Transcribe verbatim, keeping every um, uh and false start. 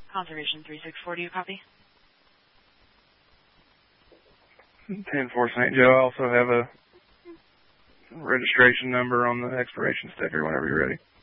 Conservation three six four, do you copy? ten four Saint Joe. I also have a registration number on the expiration sticker whenever you're ready.